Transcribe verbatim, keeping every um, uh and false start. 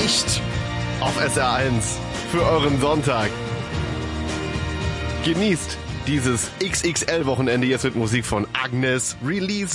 Licht auf S R eins für euren Sonntag. Genießt dieses X X L-Wochenende jetzt mit Musik von Agnes Release.